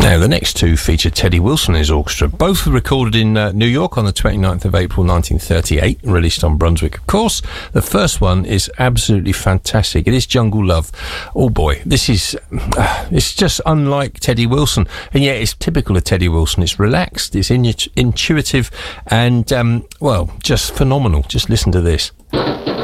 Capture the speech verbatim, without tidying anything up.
Now, the next two feature Teddy Wilson and his orchestra. Both were recorded in uh, New York on the twenty-ninth of April nineteen thirty-eight, released on Brunswick, of course. The first one is absolutely fantastic. It is Jungle Love. Oh boy, this is uh, it's just unlike Teddy Wilson, and yet it's typical of Teddy Wilson. It's relaxed, it's in- intuitive, and um, well, just phenomenal. Just listen to this.